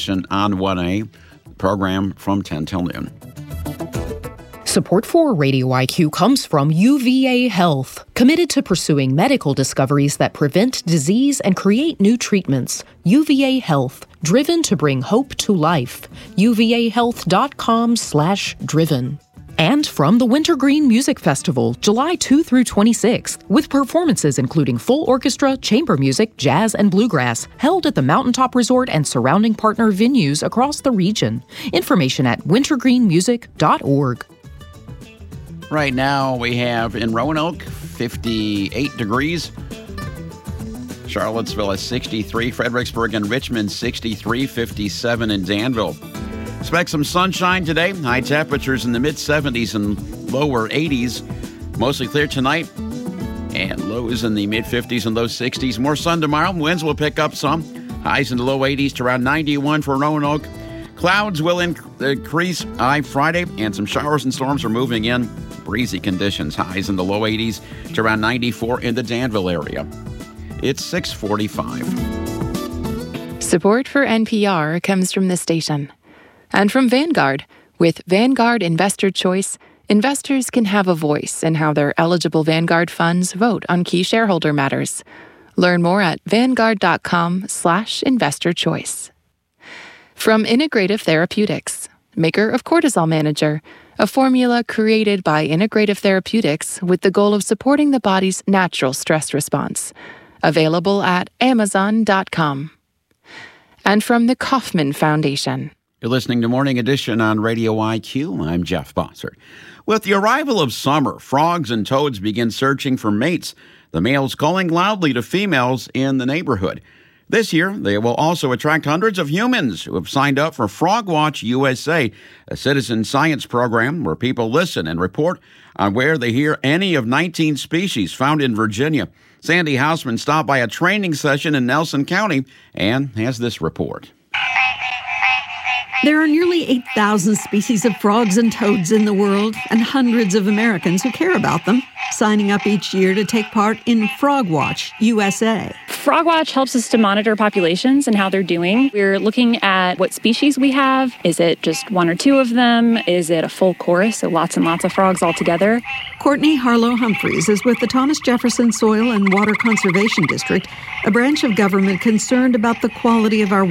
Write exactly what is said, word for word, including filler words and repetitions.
edition on one A, program from ten till noon. Support for Radio I Q comes from U V A Health, committed to pursuing medical discoveries that prevent disease and create new treatments. U V A Health, driven to bring hope to life. U V A health dot com slash driven. And from the Wintergreen Music Festival, July second through twenty-sixth, with performances including full orchestra, chamber music, jazz, and bluegrass, held at the Mountaintop Resort and surrounding partner venues across the region. Information at wintergreen music dot org. Right now we have in Roanoke, fifty-eight degrees. Charlottesville is sixty-three. Fredericksburg and Richmond, sixty-three. fifty-seven in Danville. Expect some sunshine today. High temperatures in the mid-seventies and lower eighties. Mostly clear tonight. And lows in the mid-fifties and low sixties. More sun tomorrow. Winds will pick up some. Highs in the low eighties to around ninety-one for Roanoke. Clouds will inc- increase high Friday, and some showers and storms are moving in. Breezy conditions. Highs in the low eighties to around ninety-four in the Danville area. It's six forty-five. Support for N P R comes from this station. And from Vanguard. With Vanguard Investor Choice, investors can have a voice in how their eligible Vanguard funds vote on key shareholder matters. Learn more at vanguard.com slash investor choice. From Integrative Therapeutics, maker of Cortisol Manager, a formula created by Integrative Therapeutics with the goal of supporting the body's natural stress response. Available at amazon dot com. And from the Kauffman Foundation. You're listening to Morning Edition on Radio I Q. I'm Jeff Bossert. With the arrival of summer, frogs and toads begin searching for mates, the males calling loudly to females in the neighborhood. This year, they will also attract hundreds of humans who have signed up for Frog Watch U S A, a citizen science program where people listen and report on where they hear any of nineteen species found in Virginia. Sandy Hausman stopped by a training session in Nelson County and has this report. There are nearly eight thousand species of frogs and toads in the world, and hundreds of Americans who care about them, signing up each year to take part in Frog Watch U S A. Frog Watch helps us to monitor populations and how they're doing. We're looking at what species we have. Is it just one or two of them? Is it a full chorus, so lots and lots of frogs all together? Courtney Harlow Humphreys is with the Thomas Jefferson Soil and Water Conservation District, a branch of government concerned about the quality of our